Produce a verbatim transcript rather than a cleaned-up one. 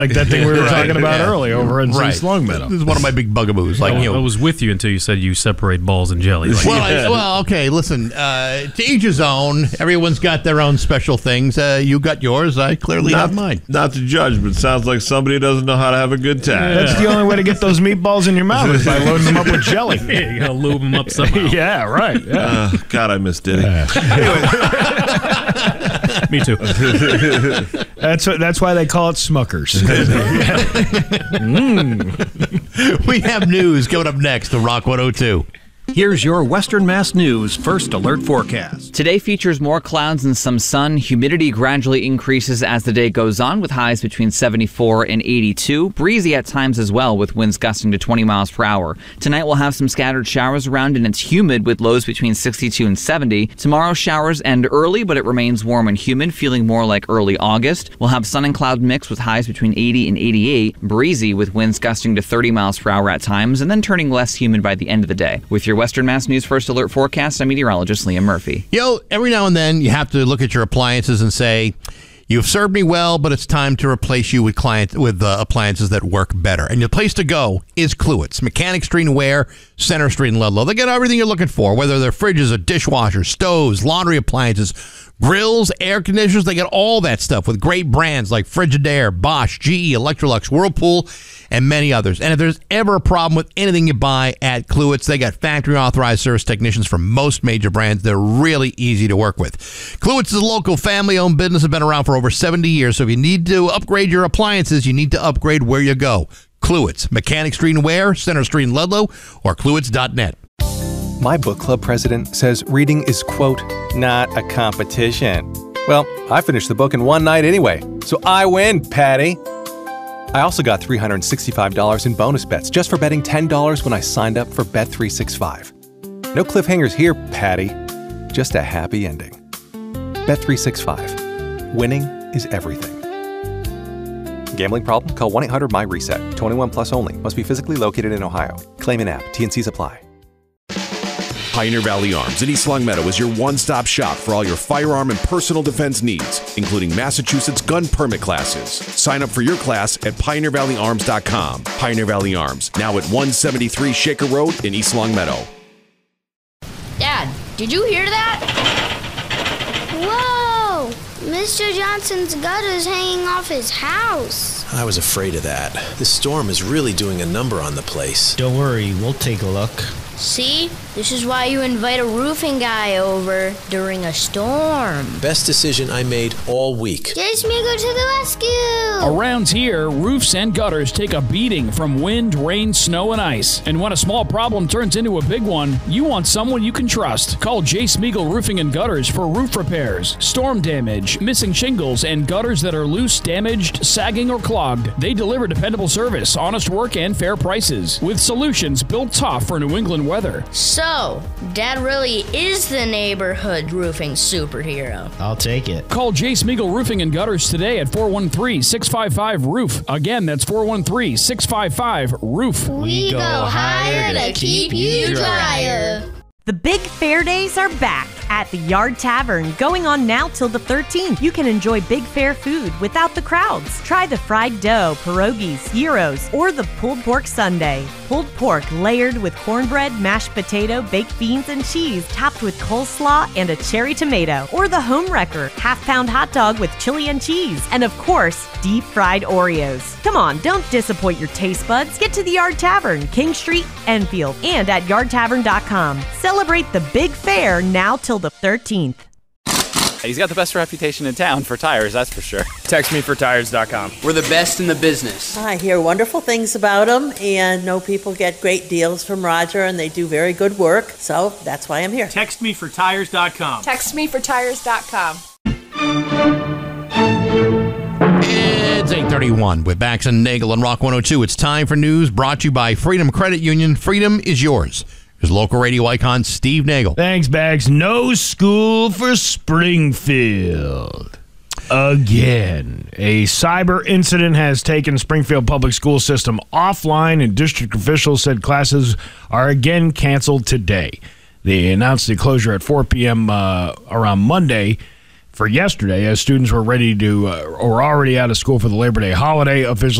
Like that thing we were right, talking about yeah. earlier over in right. East Longmeadow. This is one of my big bugaboos. Like, I, you know. I was with you until you said you separate balls and jelly. Like, Well, I, well, okay. Listen, uh, to each his own. Everyone's got their own special things. Uh, you got yours. I clearly not, have mine. Not to judge, but sounds like somebody doesn't know how to have a good time. That's the only way to get those meatballs in your mouth is by loading them up with jelly. yeah, you gotta lube them up somehow. yeah, right. Yeah. Uh, God, I miss Diddy. Me too. That's what, that's why they call it Smuckers. mm. We have news coming up next to Rock one oh two. Here's your Western Mass News First Alert forecast. Today features more clouds and some sun. Humidity gradually increases as the day goes on, with highs between seventy-four and eighty-two. Breezy at times as well, with winds gusting to twenty miles per hour. Tonight we'll have some scattered showers around, and it's humid with lows between sixty-two and seventy. Tomorrow showers end early, but it remains warm and humid, feeling more like early August. We'll have sun and cloud mix with highs between eighty and eighty-eight. Breezy with winds gusting to thirty miles per hour at times, and then turning less humid by the end of the day. With your Western Mass News First Alert forecast, I'm meteorologist Liam Murphy. Yo, every now and then you have to look at your appliances and say, you've served me well, but it's time to replace you with client with uh, appliances that work better. And the place to go is Kluwitz. Mechanic Street and Ware, Center Street in Ludlow. They got everything you're looking for, whether they're fridges or dishwashers, stoves, laundry appliances, grills, air conditioners. They got all that stuff with great brands like Frigidaire, Bosch, G E, Electrolux, Whirlpool, and many others. And if there's ever a problem with anything you buy at Kluwitz, they got factory authorized service technicians from most major brands. They're really easy to work with. Kluwitz is a local family-owned business, has been around for over seventy years. So if you need to upgrade your appliances, you need to upgrade where you go. Kluwitz, Mechanic Street and Ware, Center Street in Ludlow, or Kluwitz dot net. My book club president says reading is, quote, not a competition. Well, I finished the book in one night anyway, so I win, Patty. I also got three hundred sixty-five dollars in bonus bets just for betting ten dollars when I signed up for Bet three sixty-five. No cliffhangers here, Patty. Just a happy ending. Bet three sixty-five. Winning is everything. Gambling problem? Call one eight hundred M Y reset. twenty-one plus only. Must be physically located in Ohio. Claim in app. T N Cs apply. Pioneer Valley Arms in East Longmeadow is your one-stop shop for all your firearm and personal defense needs, including Massachusetts gun permit classes. Sign up for your class at pioneer valley arms dot com. Pioneer Valley Arms, now at one seventy-three Shaker Road in East Longmeadow. Dad, did you hear that? Whoa! Mister Johnson's gutter's hanging off his house. I was afraid of that. This storm is really doing a number on the place. Don't worry, we'll take a look. See? This is why you invite a roofing guy over during a storm. Best decision I made all week. Jace Migo to the rescue! Around here, roofs and gutters take a beating from wind, rain, snow, and ice. And when a small problem turns into a big one, you want someone you can trust. Call Jace Migo Roofing and Gutters for roof repairs, storm damage, missing shingles, and gutters that are loose, damaged, sagging, or clogged. They deliver dependable service, honest work, and fair prices, with solutions built tough for New England weather. So, Dad really is the neighborhood roofing superhero. I'll take it. Call Jace Migo Roofing and Gutters today at four one three, six five five, roof. Again, that's four one three, six five five, roof. We, we go, go higher to keep you drier. The Big Fair Days are back at the Yard Tavern, going on now till the thirteenth. You can enjoy Big Fair food without the crowds. Try the fried dough, pierogies, gyros, or the pulled pork sundae. Pulled pork layered with cornbread, mashed potato, baked beans, and cheese, topped with coleslaw and a cherry tomato. Or the home wrecker, half-pound hot dog with chili and cheese. And of course, deep-fried Oreos. Come on, don't disappoint your taste buds. Get to the Yard Tavern, King Street, Enfield, and at yard tavern dot com. Celebrate the Big Fair now till the thirteenth. He's got the best reputation in town for tires, that's for sure. text me for tires dot com. We're the best in the business. I hear wonderful things about them and know people get great deals from Roger, and they do very good work, so that's why I'm here. text me for tires dot com. text me for tires dot com. It's eight thirty-one with Bax and Nagel on Rock one oh two. It's time for news brought to you by Freedom Credit Union. Freedom is yours. Here's local radio icon Steve Nagel. Thanks, Bags. No school for Springfield. Again, a cyber incident has taken Springfield Public School System offline, and district officials said classes are again canceled today. They announced the closure at four p.m. Uh, around Monday for yesterday, as students were ready to uh, or already out of school for the Labor Day holiday. Officials